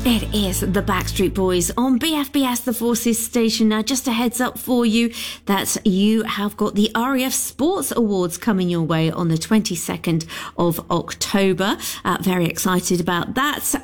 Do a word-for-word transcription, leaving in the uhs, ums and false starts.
It is the Backstreet Boys on B F B S The Forces station. Now, just a heads up for you that you have got the R A F Sports Awards coming your way on the twenty-second of October. Uh, very excited about that.